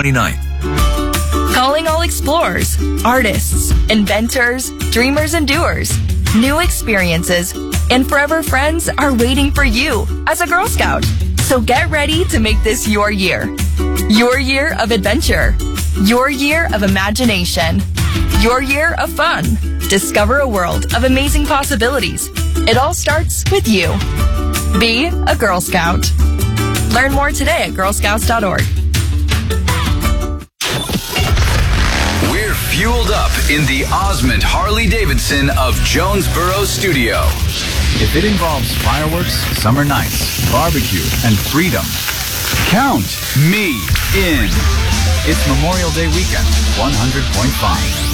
29th. Calling all explorers, artists, inventors, dreamers, and doers. New experiences and forever friends are waiting for you as a Girl Scout. So get ready to make this your year. Your year of adventure. Your year of imagination. Your year of fun. Discover a world of amazing possibilities. It all starts with you. Be a Girl Scout. Learn more today at girlscouts.org. We're fueled up in the Osmond Harley-Davidson of Jonesboro studio. If it involves fireworks, summer nights, barbecue, and freedom, count me in. It's Memorial Day weekend, 100.5.